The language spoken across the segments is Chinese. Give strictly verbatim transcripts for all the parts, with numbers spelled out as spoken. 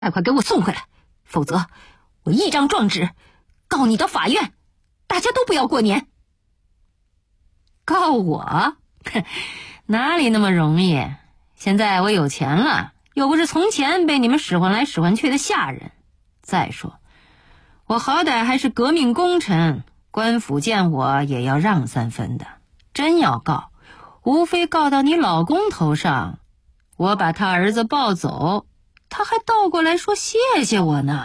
快给我送回来，否则我一张状纸告你到法院，大家都不要过年。 告我？哪里那么容易？现在我有钱了，又不是从前被你们使唤来使唤去的下人。再说我好歹还是革命功臣，官府见我也要让三分的。真要告，无非告到你老公头上，我把他儿子抱走，他还倒过来说谢谢我呢。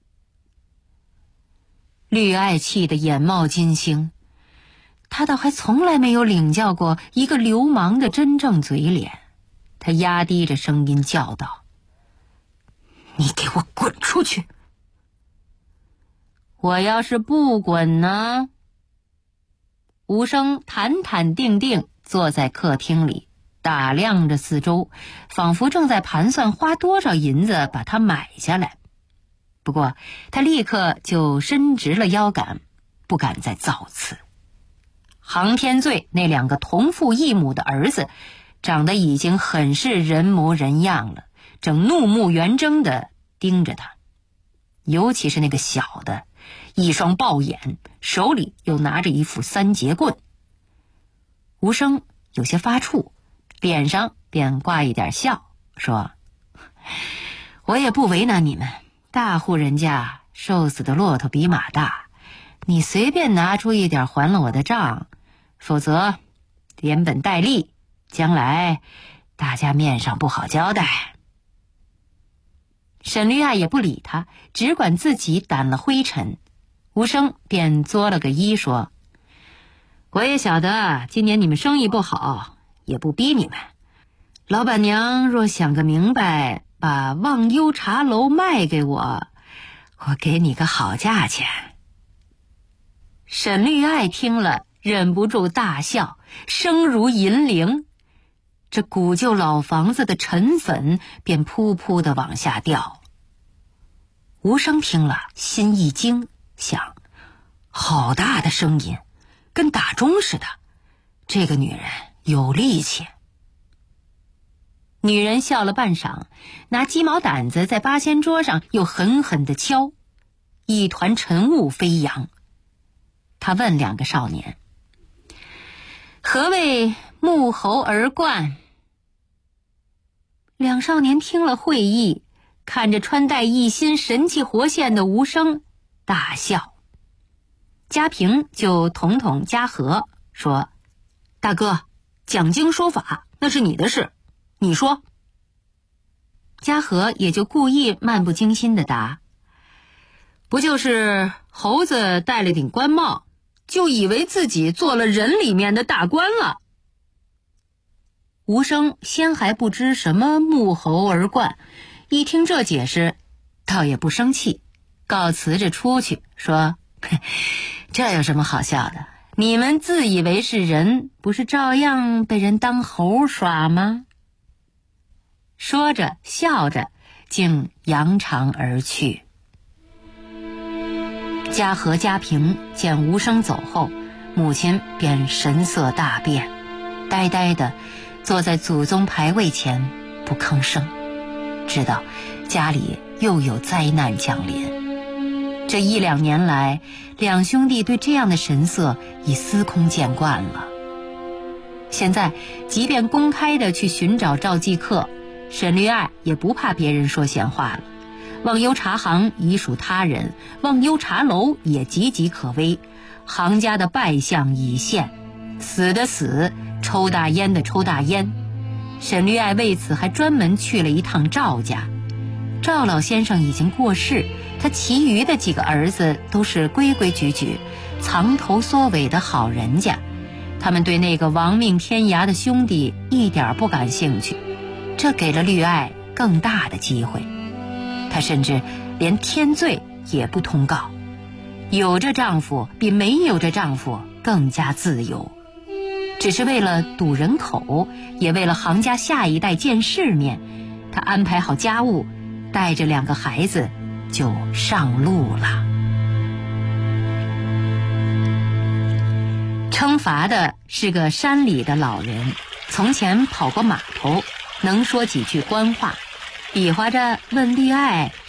绿爱气得眼冒金星，他倒还从来没有领教过一个流氓的真正嘴脸。他压低着声音叫道：你给我滚出去！我要是不滚呢？吴生坦坦定定坐在客厅里，打量着四周，仿佛正在盘算花多少银子把它买下来。不过他立刻就伸直了腰杆，不敢再造次。杭天罪那两个同父异母的儿子长得已经很是人模人样了，正怒目圆睁地盯着他。尤其是那个小的，一双豹眼，手里又拿着一副三节棍。吴生有些发怵，脸上便挂一点笑，说：我也不为难你们，大户人家瘦死的骆驼比马大，你随便拿出一点还了我的账，否则连本带利，将来大家面上不好交代。沈绿爱也不理他，只管自己掸了灰尘。吴生便作了个揖说：我也晓得今年你们生意不好，也不逼你们，老板娘若想个明白，把忘忧茶楼卖给我，我给你个好价钱。沈绿爱听了忍不住大笑，声如银铃，这古旧老房子的尘粉便扑扑地往下掉。吴生听了心一惊，想：好大的声音，跟打钟似的，这个女人有力气。女人笑了半晌，拿鸡毛掸子在八仙桌上又狠狠地敲，一团尘雾飞扬。她问两个少年：何谓沐猴而冠？两少年听了会意，看着穿戴一新神气活现的吴生大笑。嘉平就捅捅嘉禾说：大哥，讲经说法那是你的事，你说。嘉禾也就故意漫不经心地答：不就是猴子戴了顶官帽，就以为自己做了人里面的大官了。吴生先还不知什么沐猴而冠，一听这解释，倒也不生气，告辞着出去，说：这有什么好笑的？你们自以为是人，不是照样被人当猴耍吗？说着笑着，竟扬长而去。嘉禾、嘉平见吴生走后，母亲便神色大变，呆呆地坐在祖宗牌位前不吭声，知道家里又有灾难降临。这一两年来，两兄弟对这样的神色已司空见惯了。现在即便公开地去寻找赵继克，沈绿爱也不怕别人说闲话了。忘忧茶行已属他人，忘忧茶楼也岌岌可危，行家的败相已现，死的死，抽大烟的抽大烟。沈绿爱为此还专门去了一趟赵家。赵老先生已经过世，他其余的几个儿子都是规规矩矩、藏头缩尾的好人家，他们对那个亡命天涯的兄弟一点不感兴趣，这给了绿爱更大的机会。她甚至连天罪也不通告，有着丈夫比没有着丈夫更加自由。只是为了堵人口，也为了行家下一代见世面，她安排好家务，带着两个孩子就上路了。称罚的是个山里的老人，从前跑过码头，能说几句官话。 比划着问丽爱